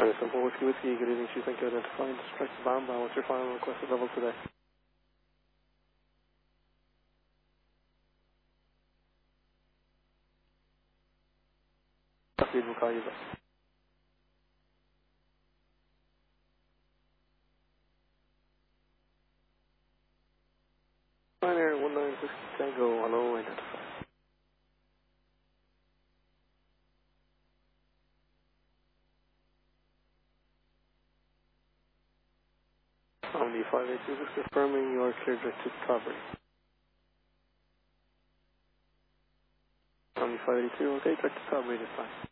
Simple Whiskey, good evening. Chief, thank you. Identified. Strike the bomb. What's your final requested level today? Speed will call you back. Pioneer 196 Tango, hello, identified. Omni 582, just confirming you are cleared direct to property. Omni 582, okay, direct to property is fine.